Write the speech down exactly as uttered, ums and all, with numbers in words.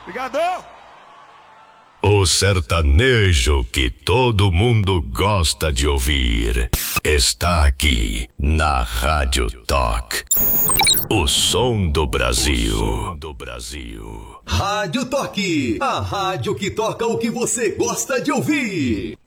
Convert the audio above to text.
Obrigadão! O sertanejo que todo mundo gosta de ouvir está aqui na Rádio Toque. O som do Brasil. O som do Brasil. Rádio Toque, a rádio que toca o que você gosta de ouvir.